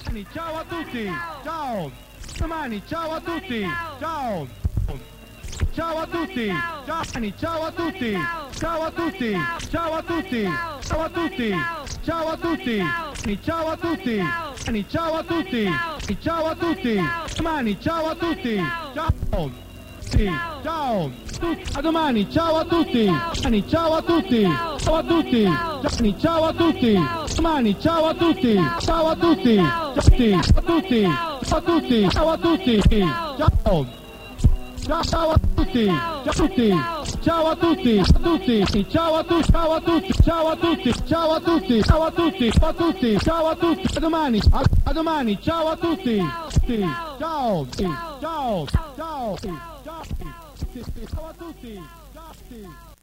Ciao a tutti, ciao. Domani, ciao a tutti, ciao. Ciao a tutti, ciao a tutti, ciao a tutti, ciao a tutti, ciao a tutti, ciao a tutti, ciao a tutti, ciao a tutti, ciao a tutti, domani, ciao a tutti, ciao, sì, ciao, a domani, ciao a tutti, ciao a tutti, ciao a tutti, ciao a tutti, domani, ciao a tutti, ciao a tutti, ciao a tutti, ciao a tutti, ciao a tutti, ciao. Ciao a tutti, ciao a tutti, ciao a tutti, ciao a tutti, ciao a tutti, ciao a tutti, ciao a tutti, ciao a tutti, ciao a tutti, ciao a tutti, a domani, ciao a tutti, ciao, ciao, ciao, ciao a tutti, ciao.